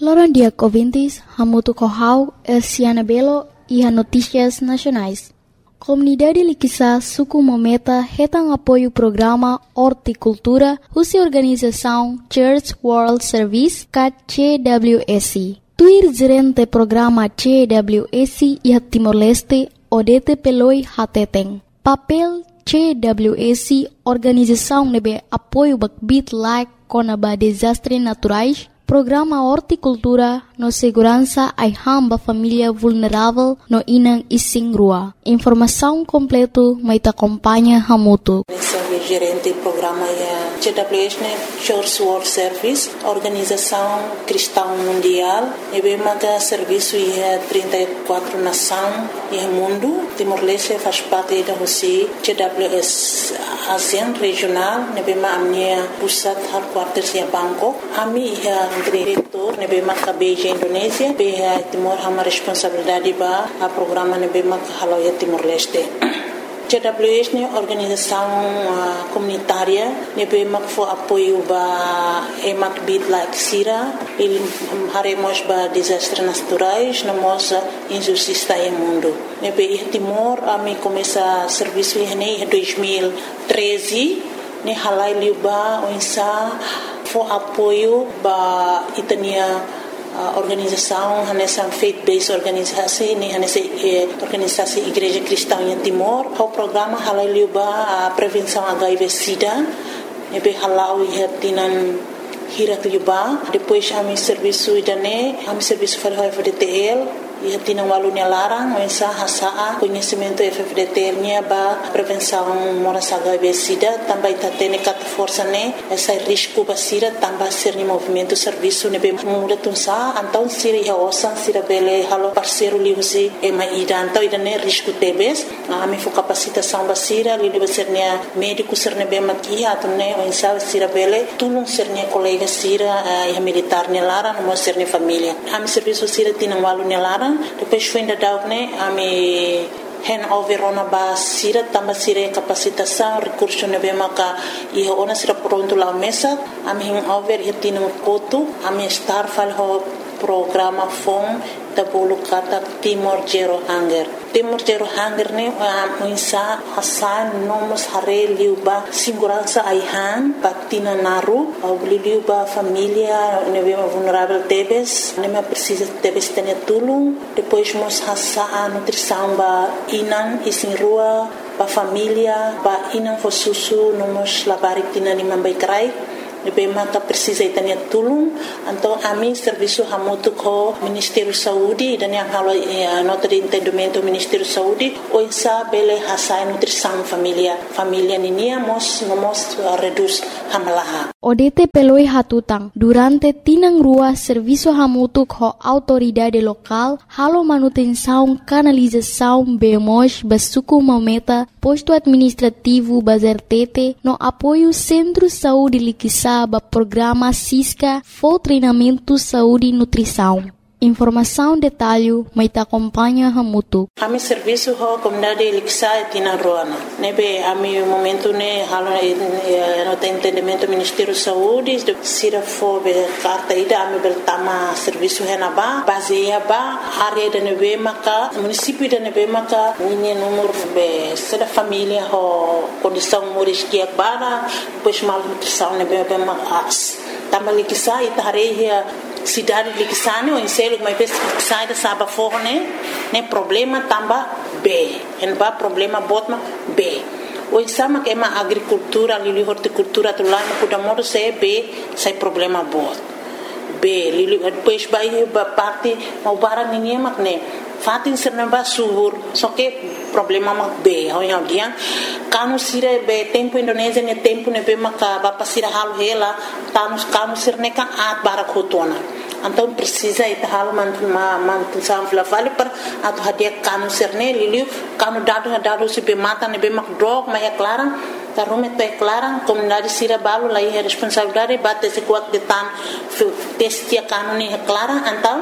Loran dia ouvintes, hamutu kohau, Siana Belo e a Notícias Nacionais. Comunidade Liquiçá suku mometa retang apoio programa Horticultura, husi organização Church World Service, CWSC. Tuir gerente programa CWSC e Timor-Leste, Odete Peloi Hateteng. Papel CWSC, organização nebe apoio bakbit like konaba desastre naturais, programa Horticultura no segurança ai hamba família vulnerável no inang ising rua. Informação completo mai ta acompanha hamutu. Gerente do programa é CWS, Church World Service, Organização Cristã Mundial, e bem maga serviço é 34 nações e mundo. Timor-Leste faz parte da Rússia, CWS ASEAN regional, e bem maga minha pusat headquarters é Bangkok. Ami é diretor, e bem maga Beijing Indonésia, bem Timor hama responsabilidade ba a programa e bem maga halau é Timor-Leste. CWS é organização comunitária, nebe mak fo apoio ba emak bit like sira, il haremos ba desastres naturais, namos injustiça em mundo. Nebe Timor ami começa serviço em 2013, ne halai liuba oinsa fo apoio ba itania organização nessa faith-based organisasi ni nessa organisasi Igreja Cristã em Timor. O programa halaliuba a prevenção HIV/SIDA, nebe halau ihatinan hirat liuba. Depois ami serviço idane, ami serviço para o FDTL. E tinha aluno larang, mensa hasa conhecimento FFDTL nya ba prevenção moras HIV/SIDA, também tem cat força né essa risco basira também ser ni movimento serviço ne bem muda tunsa então siri ya osan sira bele halo parceiro liusi e maida então ida ne risco tebes a mi fo capacitação basira li deve ser ne médico ser ne bem maquia atune o insa sira bele tulung ser ne colega sira e militar ne lara no ser ne família a mi serviço sira tinha aluno larang. Depois foi ainda dar ami handover ona ba sira tamba sira capacitação recurso ne bem maka e ona sira pronto lá mesa ami handover hitino kotu ami star fal ho programa FOM da bolu kata Timor Zero Hunger. Timor Zero Hunger ne insa hasan nomos hare liuba segurança aihan patina naru au liuba família ne vulnerável tebes ne precisa tebes tenia tulung depois mos hasa nutrição ba inan isin rua ba família ba inan fo susu nomos labarik tina ni mambai krai nebe mata precisa itania tulung então a mim serviço hamutu ko Ministério Saúde dan yang halo nota de entendimento Ministério Saúde o insa bele hasai nutrição família ninia mos reduz hamalaha Odete peloi hatutang durante tinang rua serviço hamutu ko autoridade local halo manutenção canalização bemos basuku mometa posto administrativo bazertete no apoio Centro Saúde Liquiçá ba programa SISCA for treinamento saúde e nutrição. Informação detalhe mai ta acompanha hamutu. Ami serviço ho comunidade Liquiçá tina roana. Nebe ami momento ne halo no entendimento Ministério Saúde de sira fo be carta ida ami beltama serviço henaba baseia ba área de nebe maka município de nebe maka ni número be sira família ho condição moriskia bara pois mal nutrição nebe be mas tama Liquiçá itareia cidade de Liquiçá o enselo mas sai da saba forne ne problema tamba B en ba problema botma B o exama que é uma agricultura ali horticultura do lá no kuda modo se B sai problema bot B li depois vai parte o bara ninguém makne fatin serna ba subur só que problema mak B ao dia kanu sire be tempo Indonésia ne tempo ne be maka ba pasira hal hela kanu sirne ka at bara khotona então precisa ita hal mantu samfla vale para atu hadia kanu sirne liliu kanu dado se be mata ne be mak drog ma é clara ta rumet é clara comunidade sira balo lá é responsabilidade bate se kuat de tan testia kanu ne é clara então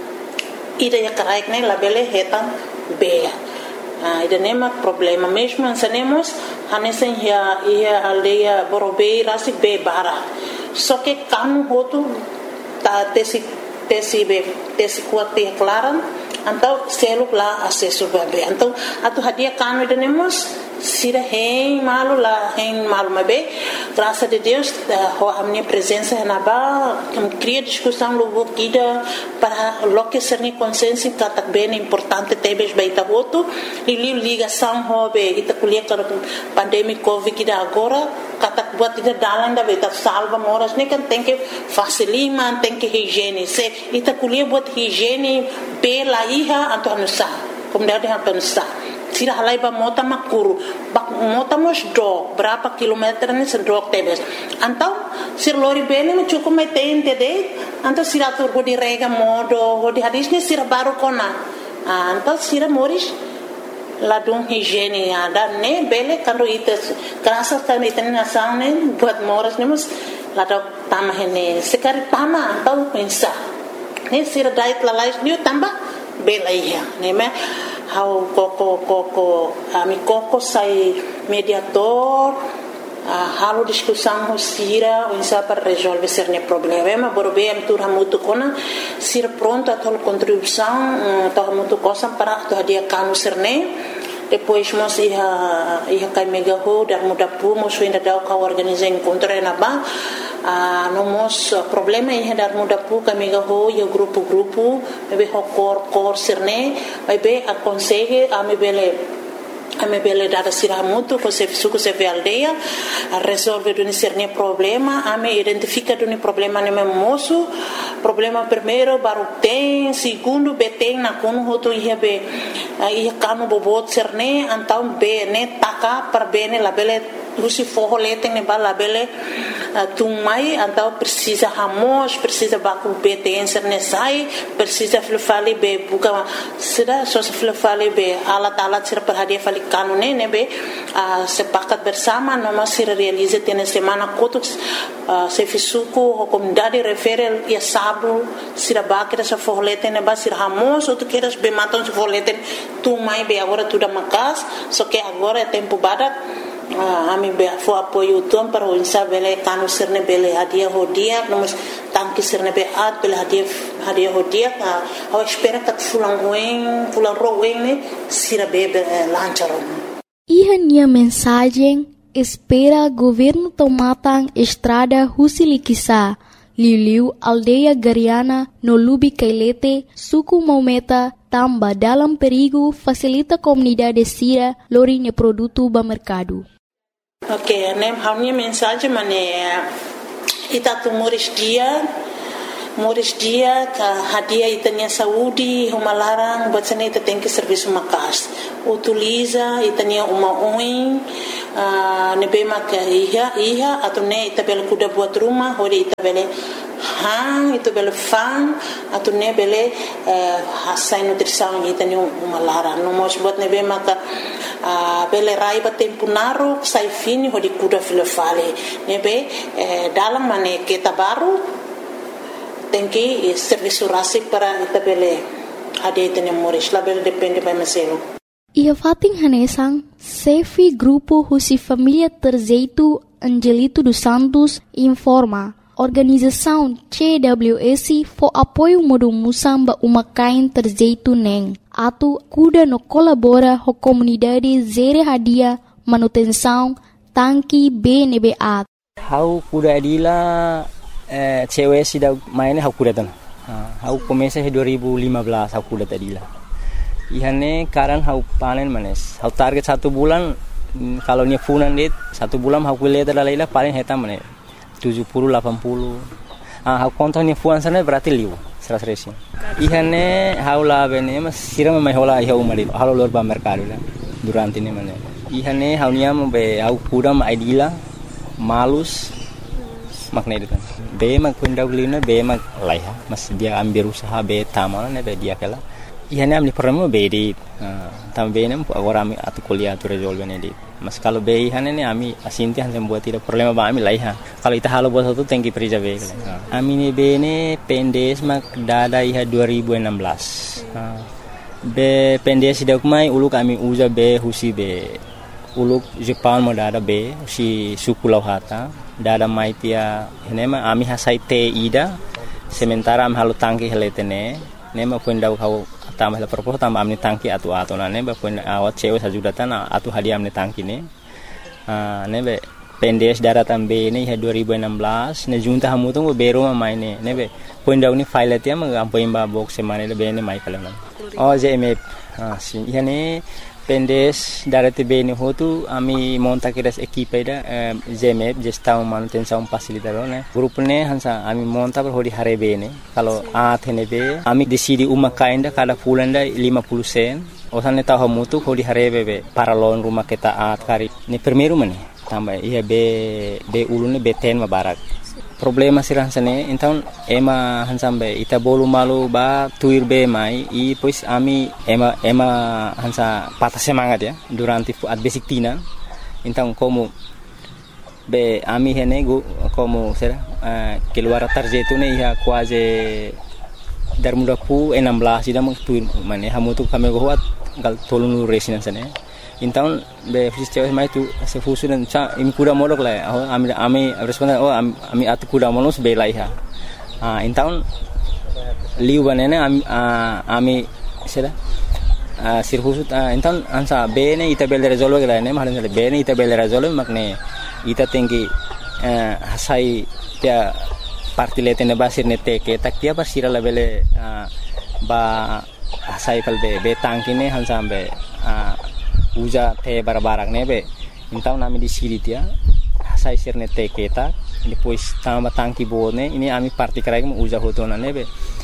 ida ya karaik ne labele hetan be ida nema problema mesmo ansanemos hanesen ia aldeia borobei rasi be bara só que kanu hotu ta tesi tesi kuat te klaran então seluk lá acesso bebê então atu hadia kanu denemos sira hein malu mabe graças a Deus a minha presença na ba cria discussão logo kida para loque ser ni consciência que bem importante tebes baita voto e ligação hobe ita kulia para pandemia covid kida agora kata buat ida dalan da beta salva moras ne kan tem que facilima tem que higiene se ita kulia buat higiene pela iha Antônio Sá como deve Antônio Sá tira halai ba mota makuru mota mos do berapa kilometer ni sedok tebes antau sir lori bene me cukup metente de antau sira tur di rega modo di hadisnya sira baru kona antau sira moris ladung higiene ada ne bele kando ites kerasa kan iten nasang ne buat moras ne mus ladok tamah ne sekali tama antau pensa ne sira diet lalais ni tambah bela iya ne me how ami koko sai mediator halo discussão sira o insa para resolver cerne problema borbe am tur hamutu kona sira pronto a tol contribuição to hamutu cosa para to dia kanu cerne depois mos ia kai mega ho dar muda pu mos ainda dá ka organizar encontro na ba no mos problema ia dar muda pu kai mega ho e grupo be ho cor cerne vai be aconselhe a me bele dada sira muito com se suco se ve aldeia resolve do cerne problema a me identifica do problema no meu moço problema primeiro baru tem segundo beteng na kono hoto ia be ia kanu bobot cerne então be ne taka per bene la bele Lucy forro leteng ne bala bele tumai então precisa hamos precisa baku beteng cerne sai precisa flufali be buka sida so flufali be alat sira perhadia fali kanune ne be sepakat bersama noma sira realize tene semana kotus se fisuku comunidade referel ia sabu sira bakira sa forro leteng ne ba sira hamos ou tu queres be maton se forro leteng tumai be agora tudo makas só que agora é tempo badak ami be fo apoio tom para o insa bele kanu serne bele hadia hodia nomos tanki serne be at bele hadia hodia a espera que fulan roen ne sira bebe lancharon Ihania mensagem espera governo tomatan estrada Husilikisa Liu aldeia Gariana no Lubi Kailete suku Maumeta tamba dalam perigo facilita comunidade sira lorinya produto ba mercado. Ok, nem a minha mensagem é itatu moris dia ka hadia itanya saúde uma larang buat sana ita tem que serviço makas utiliza itanya uma oin nebe maka iha atau ne ita bel kuda buat rumah hori ita bele itu bele fan atau ne bele hasai nutrição itanya uma larang no mos buat nebe maka bele rai ba tempo naro sai fini hori kuda filofale nebe dalam mane kita baru tem que serviço rásico para itabele hadia itanya moris label depende by maselo. Ia fating hanesang Sefi Grupo Husi Família Terzeito Angelito dos Santos informa organização CWS for apoio modo musamba umakain Terzeito neng atu kuda no colabora ho comunidade zere hadia manutenção tanki BNBA. How kuda adila cewek sudah mainnya aku datang. Aku komesa 2015 aku datang tadi lah. Ihane karan aku panen manes. Aku target 1 bulan kalau nya funan dit 1 bulan aku lihat adalah paling hetam manes 70 80. Aku kontaknya fuan sana berarti liu 100. Ihane aku lah bene mas siram mai hola iha umari. Halo lor ba mercado lah durante ini manes. Ihane aku nya be aku kuda ma idila malus makna itu kan be mak kunda ulina be mak laiha mas dia ambil usaha be tamana be dia kala ihane amni problema be di tambe nem agora ami atu kuliah tu resolve ne di mas kalau be ihane ne ami asinti han buat tidak problema ba ami laiha kalau ita halo buat satu tengki perija be ami ne be ne pendes mak dada iha 2016 be pendes dak mai uluk ami uza be husi be uluk Jepang mo dada be si suku lauhata dada mai tia henema ami hasai te ida sementara am halu tangki heletene nema puendau kau tambah la propos tambah amni tangki atu na neba puen awat cewe sajudatan atu hadiah amni tangki ne nebe pendes daratan B ini 2016 ne junta hamu tu bero mai ne nebe puendau ni file tia ma ampoin ba box semane le bene mai kala JMF si yani pendes darate B ni hotu ami monta kiras equipe da JMF gestão manutenção facilitador ne grupo ne hansa ami monta per hodi hare B ne kalau athene B ami decidi uma kainda kada pulanda 50 sen osan ne tahu hamu tu hodi hare B para loan rumah kita kari ni primeiro mane tambah iya be ulune B10 mabarak problema siransane então ema hansambe ita bolu malu ba tuir be mai e pois ami ema hansa patah semangat ya durante at basic tina então como be ami hene como será keluar tarjetu ne ia quase dar muda pu 16 ida mang tuir mane hamu tu kami goat gal tolunu resinsane então be fisiceu mai tu se fusu dan cha imi kuda modok la ami responda ami atu kuda monos be lai ha então liu banene ami sera sirfusu então ansa be ne ita bel resolve la ne mahan be ne ita bel resolve makne ita tinggi hasai tia partilete ne basir ne teke tak tia basira la bele ba hasai pal be tangki ne hansa be uja te barbarak nebe então nami di siri tia sai sirne te keta depois tamba tangki bone ini ami parti karai mo uja hotona nebe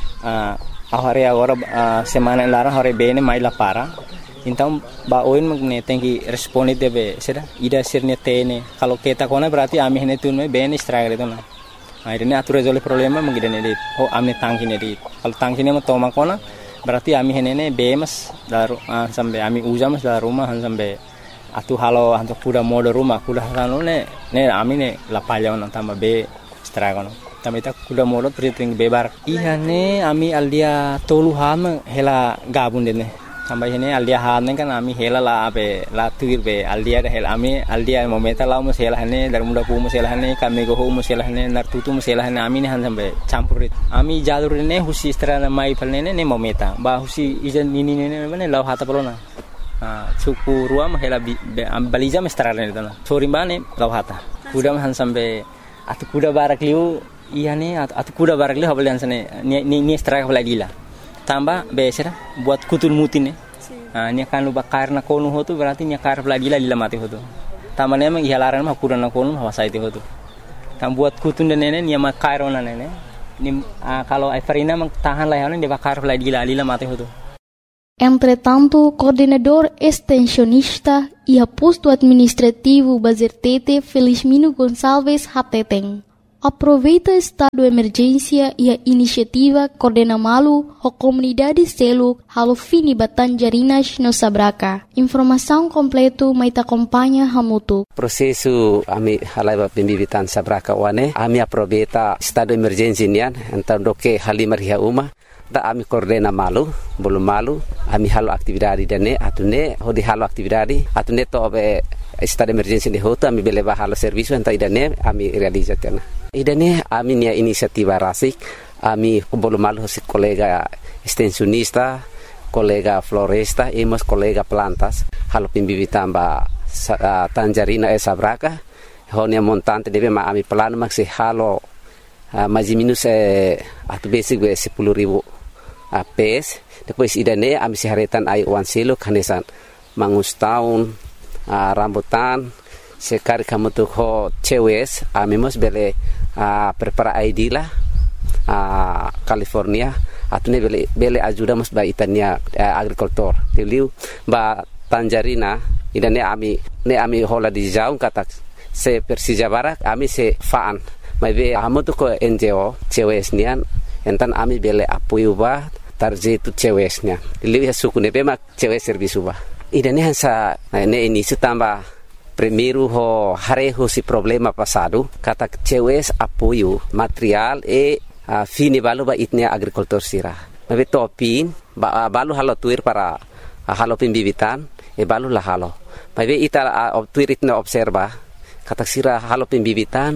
ahare agora semana lara hore bene mai la para então ba oin magne tengi responde debe sera ida sirne tene kalau keta kona berarti ami hene tun me bene stragre dona akhirnya atu resolve problema mengidane dit amne tangki ne dit kalau tangki ne mo toma kona berarti ami henene bemas daru sampai ami ujamas dalam rumah sampai atu halo hantu kuda mode rumah kuda halo ne ami ne lapalya on tambah be stragono tambah ita kuda mode priting bebar iya ne ami aldia tolu ham hela gabun dene tambah hene aldia han kan ami hela la be la tuir be aldia hel ami aldia momenta la mo hela hene dar muda pu mo hela hene kami go mo hela hene nar tutu mo hela hene ami ne han sampai campurit ami jalur ne husi strana mai palne ne momenta ba husi ijan ini ne ne law hata pelona suku ruam hela baliza mestrana ne tana sorimbane law hata kuda han sampai atu kuda barak liu iya ne atu kuda barak liu habalian sane ni straka baladila tambah besera buat kutul mutin ni akan lu bakar na konu hotu berarti ni akar peladila lila mati hotu tambah ne mang ihalaran mah kuda na konu hawasa itu hotu tam buat kutun dan nene ni ma kairo na nene ni kalau Everina mang tahan lah dia bakar peladila lila mati hotu. Entretanto, coordenador extensionista e posto administrativo Bazertete Felizmino Gonçalves Hateteng aproveita estado de emergência e a iniciativa Coordena Malu a comunidade selo halo fini Batanjarinas no Sabraca. Informação completo mai te acompanha hamutu. Prosesu ami halai pembibitan Sabraca wane ami aproveita estado de emergência nian então doke halimar hia uma da ami Coordena Malu belum malu ami halo aktividade dane atune hodi halo aktividade atune to be estado de emergência de hoto ami beleva halo serviço então idane ami realizatena idane ami nia inisiativa rasik ami belum malu si kolega extensionista kolega floresta emos kolega plantas halo pimbibitan ba Tanjarina Sabraca honia montante debe ma ami plano maksi halo mais minus atu basic 10.000 PS depois idane ami siharetan ai wan silo kanesan mangus tahun rambutan sekali kamu tuh ho cewes ami mos bele prepara ID lah California atune bele ajuda mos ba itania agricultor tiliu ba Tanjarina idane ami hola di jaung katak se Persija Barak ami se faan mai be amu tuh ko NGO cewes nian entan ami bele apoio ba tarjetu cewesnya tiliu ya suku ne be mak cewes servisu ba idane hansa ne ini sutamba primeiro ho hareho si problema passado kata cewes apoio material fini balu ba itnia agricultor sira mabe topin balu halo tuir para halo pimbibitan balu la halo mabe ita tuir itna observa kata sira halo pimbibitan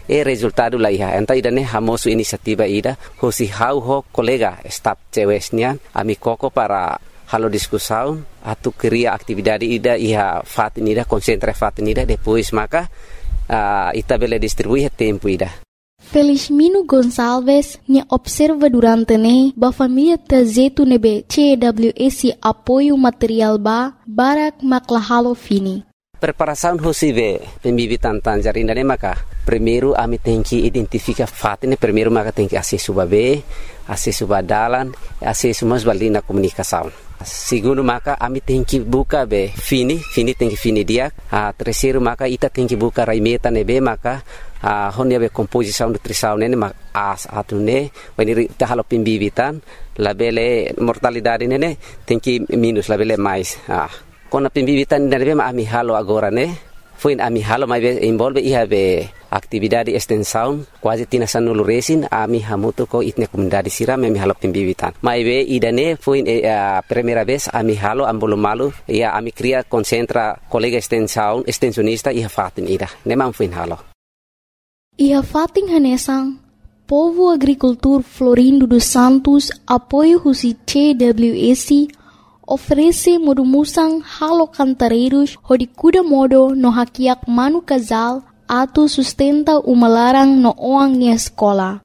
resultado la iha enta idane hamosu inisiativa ida hosi hau ho kolega staf cewesnian ami koko para halo discussão atu cria atividade ida iha fatin ida concentra fatin ida depois maka ita bele distribuir tempo ida. Felizmino Gonçalves nya observa durante ne ba família tazetu nebe CWS apoio material barak maklahalo fini. Preparação hosive pembibitan tanjarina ne maka primeiro ami tem que identificar fatin primeiro maka tem que acesso babe acesso badalan acesso mas balina comunicação. Segundo maka ami tem que buka be fini tem que fini dia. Terceiro maka ita tem que buka raimeta nebe maka honia be composição nutrição nene mak atune when ita halo pembibitan labele mortalidade nene tem que minus labele mais. Kona pembibitan nebe ami halo agora ne foi ami halo mai be envolve iha be atividade extensão quase tina sanulu resin ami hamuto ko itne comunidade siram ami halo pembibitan mai be idane foi primeira vez ami halo ambolo malu ia ami cria concentra colega extensão extensionista iha fatin ida nemam foi halo iha fatin hanesang Povo Agricultor Florindo dos Santos apoio husi CWS oferece modumusang halo cantareiros hodi kuda modo no hakiak manu casal atu sustenta umalarang no oang ni escola.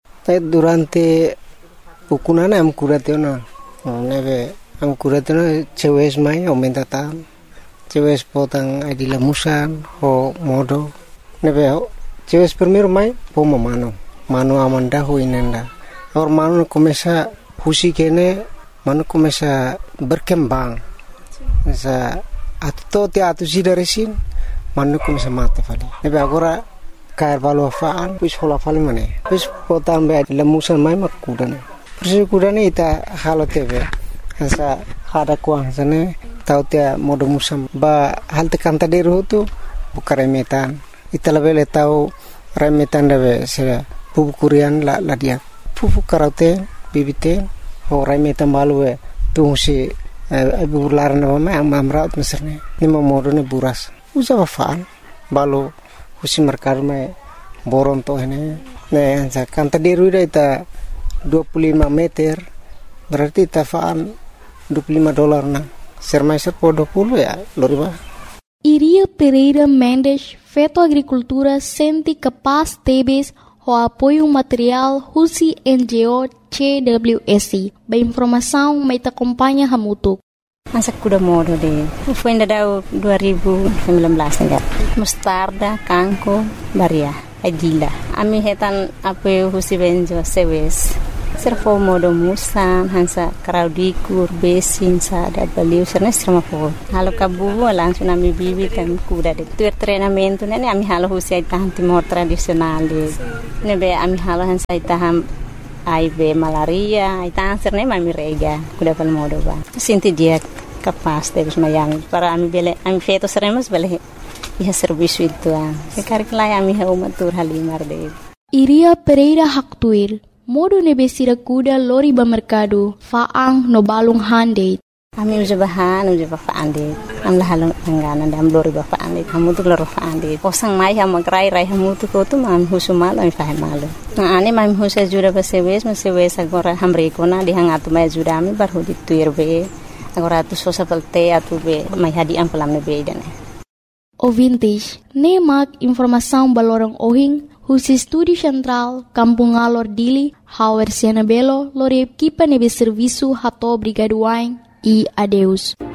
Durante pukunana am kuratena neve am kuratena cewes mai aumenta tan cewes potang adila musan ho modo neve cewes primeiro mai pomo mano amanda ho inenda or mano começa husi kene mano começa berkembang sa atto te atu sidaresin mano começa mata fali nebe agora cair valor faan pus hola fali mane pus potam be lemusan mai makudane persi kudane ita halo tebe sa hada kuang sane tau te modo musam ba hal te kanta deru tu bukare metan ita lebele tau remetan debe se pupu kurian la dia pupu karate bibite ho remetan balue tu si ibu laran nama amraut meserne ni modo ne buras usa faan balu husi merkar me boron to ini ne sa kanta deru ita 25 meter berarti tafaan $25 na sermaiser po 20 ya loriba. Iria Pereira Mendes feto agricultura senti capaz tebes o apoio material husi NGO CWS ba informação mai ta acompanha hamutuk. Masa kuda modo de foi ainda dau 2019 enggak mustarda kangko baria adila ami hetan apoio husi benjo sewes servo modo musan hansa kraudikur besin sada baliu serna strama po halo kabu langsung ami bibi kan kuda de tuer treinamento nene ami halo husi tahan timor tradisional de nebe ami halo hansa taham aibe malaria ita serne mami rega kuda pal modo ba sinti dia capaz de mayang para ami bele ami feto seremos bele ia serviço itu ke karikla ami ha umatur halimar de Iria Pereira Haktuir modo nebesira kuda lori ba mercado faang no balung hande ami uja faande am la halong angana dam lori ba faande kamu tu loro faande osang mai ha magrai rai hamu tu ko tu mam husumal ami fahe malu na ani mam husa jura ba sewes agora hamre kona di hangatu mai jura ami bar hodi tuirbe agora tu sosa pelte atu be mai hadi am pelam nebe dane Ouvintes, nemak informação balorang ohing husi Estúdio Central, Kampung Alor Dili, Hauer Sianabelo, lori equipa nebe serviço hato brigaduain e adeus.